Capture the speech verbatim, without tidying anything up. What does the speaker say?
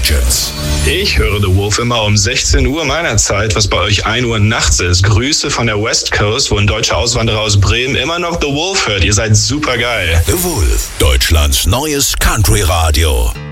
Legends. Ich höre The Wolf immer um sechzehn Uhr meiner Zeit, was bei euch ein Uhr nachts ist. Grüße von der West Coast, wo ein deutscher Auswanderer aus Bremen immer noch The Wolf hört. Ihr seid super geil. The Wolf, Deutschlands neues Country-Radio.